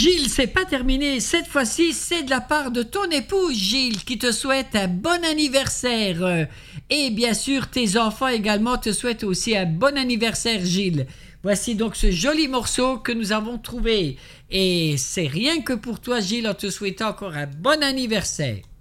Gilles, c'est pas terminé. Cette fois-ci, c'est de la part de ton épouse, Gilles, qui te souhaite un bon anniversaire. Et bien sûr, tes enfants également te souhaitent aussi un bon anniversaire, Gilles. Voici donc ce joli morceau que nous avons trouvé. Et c'est rien que pour toi, Gilles, en te souhaitant encore un bon anniversaire.